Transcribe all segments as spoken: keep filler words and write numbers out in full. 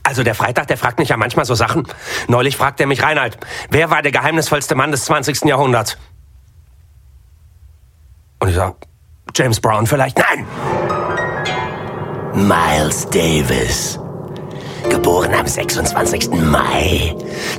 Also der Freitag, der fragt mich ja manchmal so Sachen. Neulich fragt er mich, Reinhard, wer war der geheimnisvollste Mann des zwanzigsten Jahrhunderts? Und ich sag, James Brown vielleicht? Nein! Miles Davis. Geboren am sechsundzwanzigsten Mai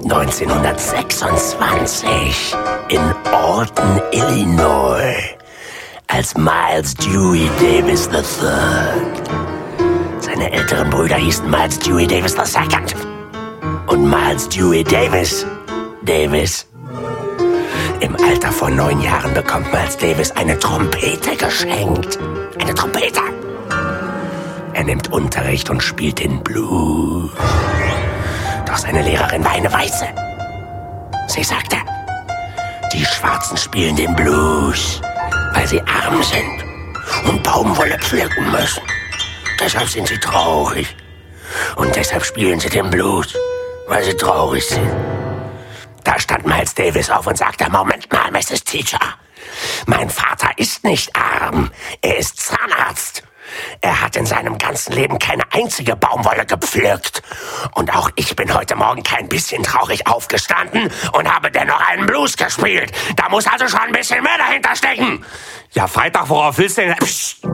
neunzehnhundertsechsundzwanzig in Alton, Illinois, als Miles Dewey Davis der Dritte. Seine älteren Brüder hießen Miles Dewey Davis der Second und Miles Dewey Davis Davis. Im Alter von neun Jahren bekommt Miles Davis eine Trompete geschenkt. Eine Trompete. Er nimmt Unterricht und spielt den Blues. Doch seine Lehrerin war eine Weiße. Sie sagte, die Schwarzen spielen den Blues, weil sie arm sind und Baumwolle pflücken müssen. Deshalb sind sie traurig. Und deshalb spielen sie den Blues, weil sie traurig sind. Da stand Miles Davis auf und sagte, Moment mal, Misses Teacher. Mein Vater ist nicht arm, er ist Zahnarzt. Er hat in seinem ganzen Leben keine einzige Baumwolle gepflückt. Und auch ich bin heute Morgen kein bisschen traurig aufgestanden und habe dennoch einen Blues gespielt. Da muss also schon ein bisschen mehr dahinter stecken. Ja, Freitag, worauf willst du denn? Psst.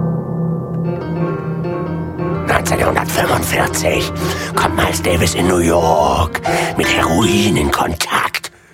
neunzehnhundertfünfundvierzig kommt Miles Davis in New York mit Heroin in Kontakt.